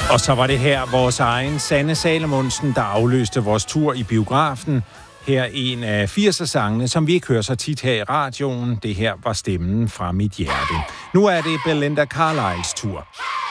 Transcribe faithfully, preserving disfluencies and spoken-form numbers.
Og så var det her vores egen Sanne Salomonsen, der afløste vores tur i biografen. Her en af firser-sangene, som vi ikke hører så tit her i radioen. Det her var stemmen fra mit hjerte. Nu er det Belinda Carlisles tur.